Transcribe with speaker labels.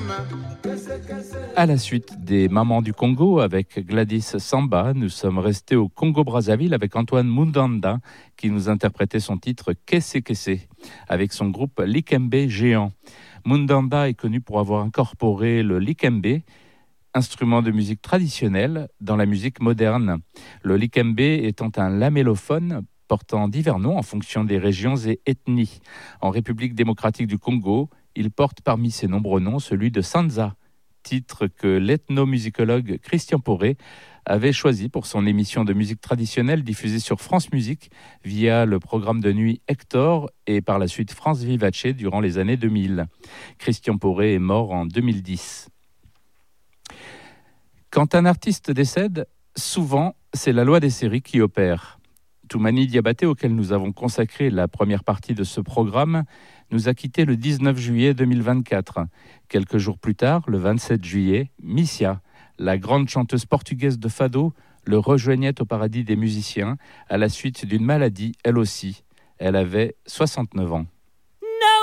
Speaker 1: À la suite des Mamans du Congo avec Gladys Samba, nous sommes restés au Congo-Brazzaville avec Antoine Mundanda qui nous interprétait son titre Kesse Kesse avec son groupe Likembe Géant. Mundanda est connu pour avoir incorporé le likembe, instrument de musique traditionnelle, dans la musique moderne. Le likembe étant un lamellophone portant divers noms en fonction des régions et ethnies. En République démocratique du Congo, il porte parmi ses nombreux noms celui de Sanza, titre que l'ethnomusicologue Christian Poré avait choisi pour son émission de musique traditionnelle diffusée sur France Musique via le programme de nuit Hector et par la suite France Vivace durant les années 2000. Christian Poré est mort en 2010. Quand un artiste décède, souvent c'est la loi des séries qui opère. Toumani Diabaté, auquel nous avons consacré la première partie de ce programme, nous a quittés le 19 juillet 2024. Quelques jours plus tard, le 27 juillet, Missia, la grande chanteuse portugaise de fado, le rejoignait au paradis des musiciens à la suite d'une maladie, elle aussi. Elle avait 69 ans.